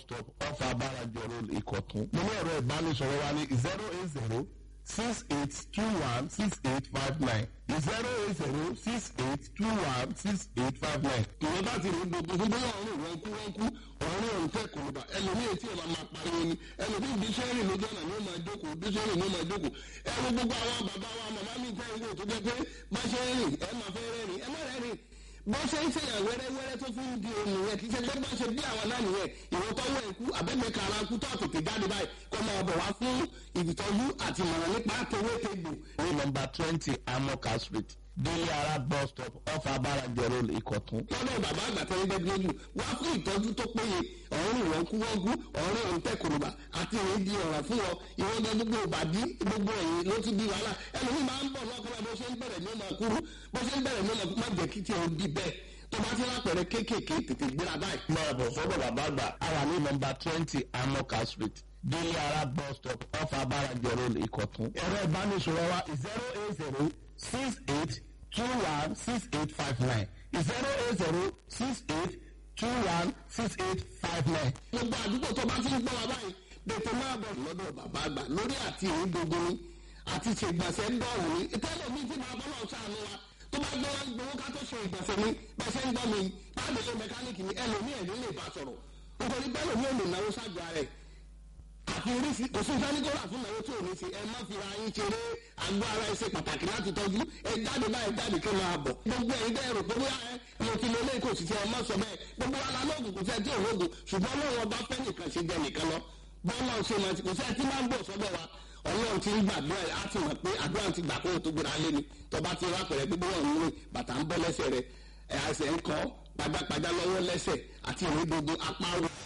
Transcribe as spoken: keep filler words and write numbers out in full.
stop off Abarajo Road Ìkọ̀tún. mo ní ẹ̀rọ ìbánisọ̀rọ̀ wa ní zero eight zero six eight two one six eight five nine zero eight zero six eight two one six eight five nine. ìwọ́n bá ti rí gbogbo fún bóyá ọ̀run ìwọ̀n kú wọ́n kú ọ̀run ọ̀run tẹ̀kọ̀ ọ̀bà ẹlòmíì tí ẹ̀ máa máa pariwo ni ẹlòmíì bí sẹ́rìn lójú ọ̀nà ni ó máa jókòó bí sẹ́rìn ni ó máa jókòó ẹ̀rù gbogbo àwọn bàbá wa màmá mi tẹ́ ìwé tó jẹ́ pé bá ṣe rìn ẹ̀ máa fẹ́ rẹ́rìn ẹ̀ má rẹ́rìn bó ṣe ń ṣèyàn wẹ́rẹ́wẹ́rẹ́ tó fi ń di òun nìyẹn kì í ṣe pé bá ṣe bí àwọn náà nìyẹn ìwọ́n tọ́wọ́ ẹ̀kú abẹ́mẹ̀ka ara kú tó àtètè jáde báyìí kó máa bọ̀ wá fún ìtọ́jú àti ìmọ̀ràn nípa tewétegbò. ní nọ́mbà twenty Amoka Street Délé Ara bus stop off Abarajo Road Ìkọ̀tún. lọ́dọ̀ bàbá àgbà tẹ́lẹ̀ dẹ́gbẹ́lú wá fún ìtọ́jú tó péye ọ̀run ìwọ̀nkúwọ́nkú ọ̀run òǹtẹ̀kùnùbà àti èyí di ọ̀ràn fún ọ ìwọ́n gbẹ gbogbo ìbàdí gbogbo ẹ̀yìn ló ti di wàhálà ẹlòmíì máa ń bọ̀ lọ́kọ́lá bó ṣe ń bẹ̀rẹ̀ ní ọmọ kúrú bó ṣe ń bẹ̀rẹ̀ ní ọmọ má jẹ́ kí tí o di bẹ́ẹ̀ tó bá ti lápẹ̀rẹ̀ kéékèèké tètè gbéra báyìí. máa bọ̀ sọ́dọ̀ bàbá àgbà a wà ní nọ́mbà twenty Amoka Street Délé Ara bus stop off Abarajo Road Ìkọ̀tún. ẹ̀rọ ìbánisọ̀rọ̀ wa zero eight zero six eight two one six eight five nine zero eight zero six eight two one six eight five nine. gbogbo àdúgbò tó bá ti ń gbọ́ wa báyìí dètè máa bọ̀ lọ́dọ̀ bàbá àgbà lórí àti èyí gbogbo ni àti ṣègbàṣẹ́ ń dọ̀rùn ni ìtẹ́lẹ̀ mi ti máa bọ́ náà ṣàánú wa tó bá gbé wọn gbowó ká tó ṣe ìgbọ̀nsẹ̀ mi bá ṣe ń gbọ́ mi báàbí ilé mẹkáníìkì ni ẹlòmíì ẹ̀rí lè bá sọ̀rọ̀ nítorí bẹ́ẹ̀ lòmíì ò lè náwó ṣáájú rẹ̀ àti oríṣi kò sí ìfẹ́nigọ́rà fún ìnáwó tí ò ní sí ẹ má fi ra yín ṣeré àgọ́ ara ẹ ṣe pàtàkì láti tọ́jú ẹ jáde báyìí jáde kí n máa bọ̀ gbogbo ẹ̀yin bẹ́ẹ̀ rò pé bóyá ẹ mo ti lè lé kò sì ṣe ẹ má sọ bẹ́ẹ̀ gbogbo wa la lóògùn kò sí ẹ tí ò lóògùn ṣùgbọ́n lóun ọba fẹ́ nìkan ṣe jẹ nìkan lọ bọ́ọ̀lù ṣe máa ti kò sí ẹ tí máa ń bọ̀ sọ́dọ̀ wa ọlọ́run ti ń gbàdúrà á ti mọ̀ pé àdúrà ti gbà kó o tó gbéra lé ni tọba ti wá pẹ̀rẹ̀ pé bóyá òun rìn bàtà ń bọ́ lẹ́sẹ̀ rẹ̀ ẹ̀ àṣẹ ń kọ́ pajápajá lọ́wọ́ lẹ́sẹ̀ àti ìrìn gbogbo apá rẹ̀.